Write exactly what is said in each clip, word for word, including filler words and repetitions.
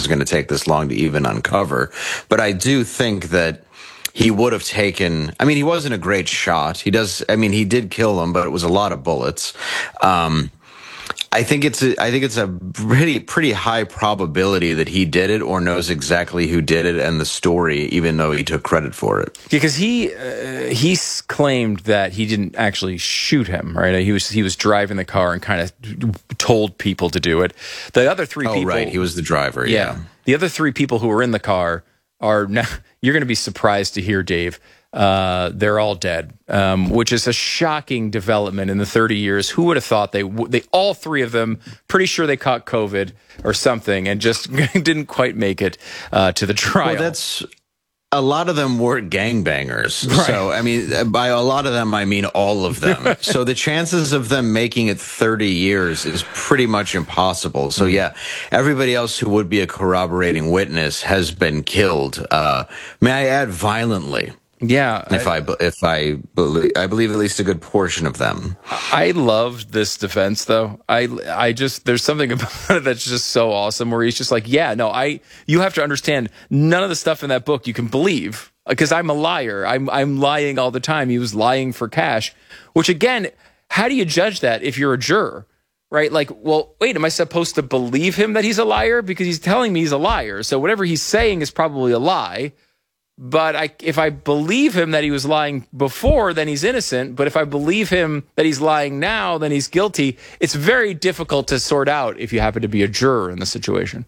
was going to take this long to even uncover. But I do think that he would have taken, I mean, he wasn't a great shot. He does, I mean, he did kill him, but it was a lot of bullets. Um, I think it's a, I think it's a pretty pretty high probability that he did it or knows exactly who did it and the story, even though he took credit for it. Because he uh, he claimed that he didn't actually shoot him, right? He was he was driving the car and kind of told people to do it. The other three oh, people, right, he was the driver. Yeah. yeah, the other three people who were in the car are now. You're going to be surprised to hear, Dave. Uh, they're all dead, um, which is a shocking development in the thirty years. Who would have thought they, they all three of them, pretty sure they caught COVID or something and just didn't quite make it uh, to the trial. Well, that's a lot of them were gangbangers. Right. So, I mean, by a lot of them, I mean all of them. So the chances of them making it thirty years is pretty much impossible. So, yeah, everybody else who would be a corroborating witness has been killed. Uh, may I add, violently? Yeah, if I, I if I believe I believe at least a good portion of them. I loved this defense, though. I I just there's something about it that's just so awesome. Where he's just like, yeah, no, I you have to understand none of the stuff in that book you can believe because I'm a liar. I'm I'm lying all the time. He was lying for cash, which again, how do you judge that if you're a juror? Right? Like, well, wait, am I supposed to believe him that he's a liar because he's telling me he's a liar? So whatever he's saying is probably a lie. But I, if I believe him that he was lying before, then he's innocent. But if I believe him that he's lying now, then he's guilty. It's very difficult to sort out if you happen to be a juror in the situation.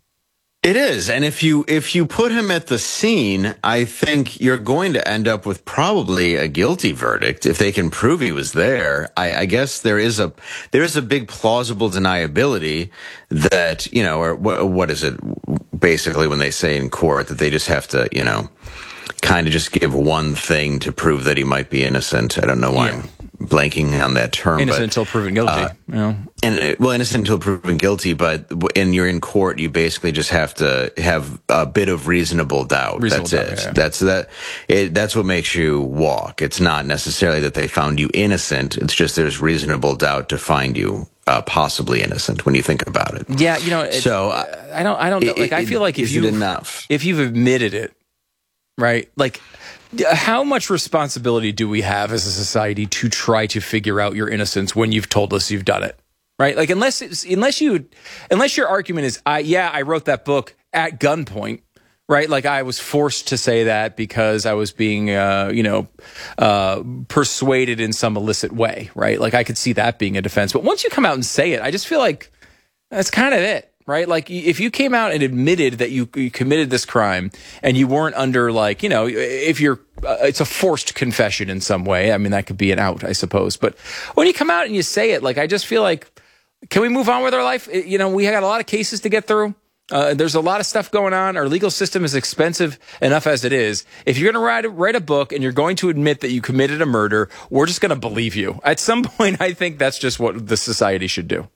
It is. And if you if you put him at the scene, I think you're going to end up with probably a guilty verdict if they can prove he was there. I, I guess there is a there is a big plausible deniability that, you know, or what, what is it basically when they say in court that they just have to, you know, kind of just give one thing to prove that he might be innocent. I don't know why yeah. I'm blanking on that term. Innocent but, until proven guilty. Uh, you know. And well, innocent until proven guilty, but when you're in court, you basically just have to have a bit of reasonable doubt. Reasonable that's doubt, it. Yeah. That's that. It, that's what makes you walk. It's not necessarily that they found you innocent. It's just there's reasonable doubt to find you uh, possibly innocent when you think about it. Yeah, you know. So uh, I don't. I don't know. Like, it, I feel like if you enough, if you've admitted it, right? Like, how much responsibility do we have as a society to try to figure out your innocence when you've told us you've done it? Right? Like, unless it's, unless you, unless your argument is, I, yeah, I wrote that book at gunpoint, right? Like, I was forced to say that because I was being, uh, you know, uh, persuaded in some illicit way, right? Like, I could see that being a defense. But once you come out and say it, I just feel like that's kind of it. Right? Like, if you came out and admitted that you, you committed this crime and you weren't under, like, you know, if you're, uh, it's a forced confession in some way. I mean, that could be an out, I suppose. But when you come out and you say it, like, I just feel like, can we move on with our life? You know, we got a lot of cases to get through. Uh, there's a lot of stuff going on. Our legal system is expensive enough as it is. If you're going to write, write a book and you're going to admit that you committed a murder, we're just going to believe you. At some point, I think that's just what the society should do.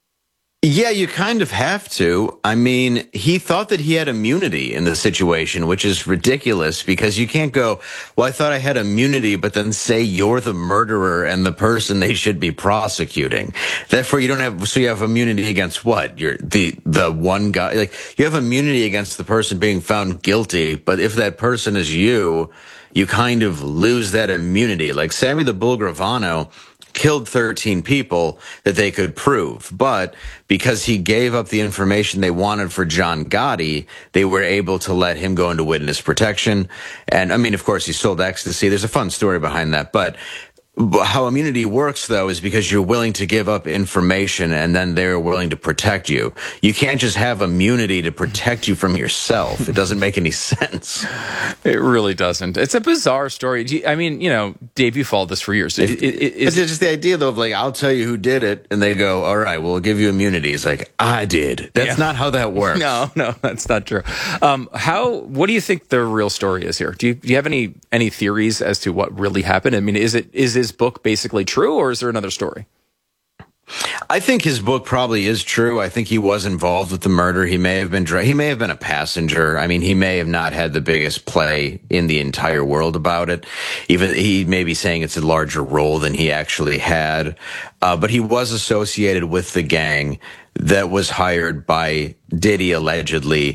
Yeah, you kind of have to. I mean, he thought that he had immunity in the situation, which is ridiculous because you can't go, well, I thought I had immunity, but then say you're the murderer and the person they should be prosecuting. Therefore, you don't have, so you have immunity against what? You're the, the one guy, like you have immunity against the person being found guilty, but if that person is you, you kind of lose that immunity. Like Sammy the Bull Gravano killed thirteen people that they could prove. But because he gave up the information they wanted for John Gotti, they were able to let him go into witness protection. And I mean, of course, he sold ecstasy. There's a fun story behind that. But how immunity works, though, is because you're willing to give up information and then they're willing to protect you. You can't just have immunity to protect you from yourself. It doesn't make any sense. It really doesn't. It's a bizarre story. I mean, you know, Dave, you followed this for years. It, it, it, it's just the idea, though, of like, I'll tell you who did it. And they go, all right, well, we'll give you immunity. It's like, I did. That's yeah. not how that works. No, no, that's not true. Um, how, what do you think the real story is here? Do you, do you have any, any theories as to what really happened? I mean, is it, is it book basically true, or is there another story? I think his book probably is true. I think he was involved with the murder. He may have been he may have been a passenger. I mean, he may have not had the biggest play in the entire world about it. Even he may be saying it's a larger role than he actually had. Uh, but he was associated with the gang that was hired by Diddy allegedly